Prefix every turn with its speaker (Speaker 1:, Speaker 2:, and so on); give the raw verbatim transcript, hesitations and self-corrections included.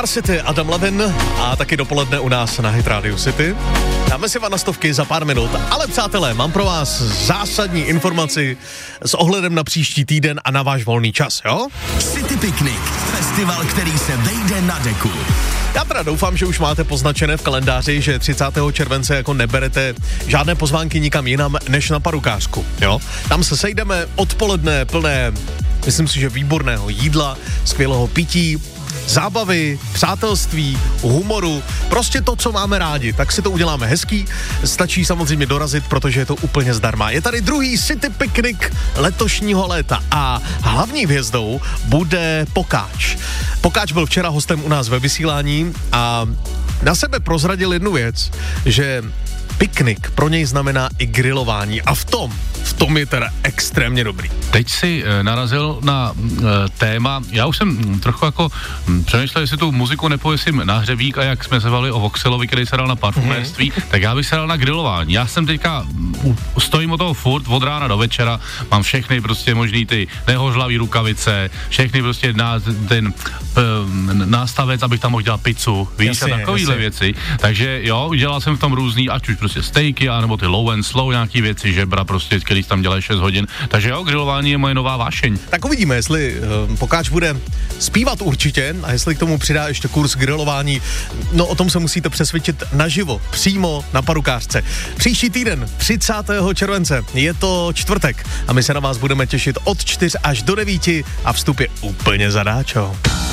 Speaker 1: Star City, Adam Levin a taky dopoledne u nás na Hit Radio City. Dáme si na stovky za pár minut, ale přátelé, mám pro vás zásadní informaci s ohledem na příští týden a na váš volný čas, jo?
Speaker 2: City Picnic, festival, který se vejde na deku.
Speaker 1: Já teda doufám, že už máte poznačené v kalendáři, že třicátého července jako neberete žádné pozvánky nikam jinam než na Parukářku, jo? Tam se sejdeme odpoledne plné, myslím si, že výborného jídla, skvělého pití, zábavy, přátelství, humoru, prostě to, co máme rádi, tak si to uděláme hezký, stačí samozřejmě dorazit, protože je to úplně zdarma. Je tady druhý City Picnic letošního léta a hlavní hvězdou bude Pokáč. Pokáč byl včera hostem u nás ve vysílání a na sebe prozradil jednu věc, že piknik pro něj znamená i grilování a v tom, v tom je teda extrémně dobrý.
Speaker 3: Teď si e, narazil na e, téma, já už jsem trochu jako m, přemýšlel, jestli tu muziku nepověsím na hřebík a jak jsme se bavili o Voxelovi, který se dal na parfumérství, mm. tak já bych se dal na grilování. Já jsem teďka, m, stojím o toho furt, od rána do večera, mám všechny prostě možný ty nehořlavý rukavice, všechny prostě ná, ten p, nástavec, abych tam mohl dělat pizzu, víš, jasně, a takovýhle jasně. věci. Takže jo, dělal jsem v tom různý, ať už prostě stejky, anebo ty low and slow nějaký věci, žebra prostě, který tam dělají šest hodin. Takže jo, grilování je moje nová vášeň.
Speaker 1: Tak uvidíme, jestli uh, Pokáč bude zpívat určitě a jestli k tomu přidá ještě kurz grilování. No o tom se musíte přesvědčit naživo, přímo na Parukářce. Příští týden, třicátého července, je to čtvrtek a my se na vás budeme těšit od čtyř až do devíti a vstup je úplně zadáčo.